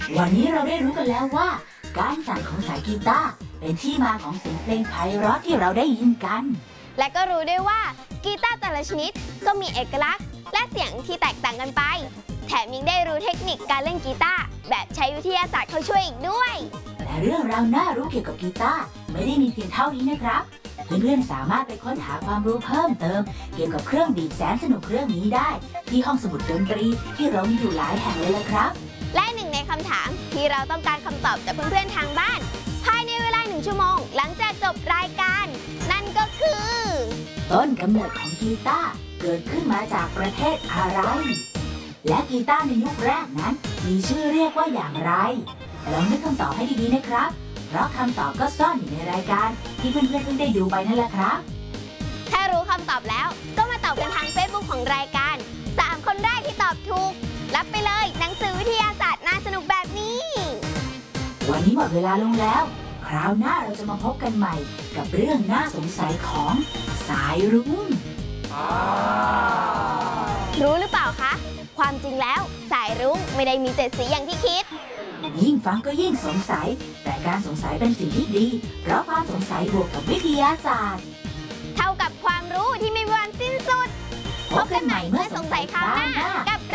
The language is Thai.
วันนี้เราได้รู้กันแล้วว่าการสั่นของสายกีตาร์เป็นที่มาของเสียงเพลงไพเราะที่เราได้ยินกันและก็รู้ด้วยว่ากีตาร์แต่ละชนิดก็มีเอกลักษณ์และเสียงที่แตกต่างกันไปแถมยังได้รู้เทคนิคการเล่นกีตาร์แบบใช้วิทยาศาสตร์เข้าช่วยอีกด้วยและเรื่องราวน่ารู้เกี่ยวกับกีตาร์ไม่ได้มีเพียงเท่านี้นะครับเพื่อนๆสามารถไปค้นหาความรู้เพิ่มเติมเกี่ยวกับเครื่องดีดแสนสนุกเครื่องนี้ได้ที่ห้องสมุดดนตรีที่เรามีอยู่หลายแห่งเลยละครับและหนึ่งในคำถามที่เราต้องการคำตอบจากเพื่อนๆทางบ้านภายในเวลา1 ชั่วโมงหลังจากจบรายการนั่นก็คือต้นกำเนิดของกีตาร์เกิดขึ้นมาจากประเทศอะไรและกีตาร์ในยุคแรกนั้นมีชื่อเรียกว่าอย่างไรลองนึกคำตอบให้ดีๆนะครับเพราะคำตอบก็ซ่อนอยู่ในรายการที่เพื่อนๆเพิ่งได้ดูไปนั่นแหละครับถ้ารู้คำตอบแล้วก็มาตอบกันทาง Facebook ของรายการ3 คนแรกที่ตอบถูกรับไปเลยหนังสือวิทยาศาสตร์น่าสนุกแบบนี้วันนี้หมดเวลาลงแล้วคราวหน้าเราจะมาพบกันใหม่กับเรื่องน่าสงสัยของสายรุ้งรู้หรือเปล่าคะความจริงแล้วสายรุ้งไม่ได้มี7 สีอย่างที่คิดยิ่งฟังก็ยิ่งสงสัยแต่การสงสัยเป็นสิ่งที่ดีเพราะความสงสัยบวกกับวิทยาศาสตร์เท่ากับความรู้ที่ไม่มีวันสิ้นสุดพบกันใหม่เมื่อสงสัยคราวหน้ากับ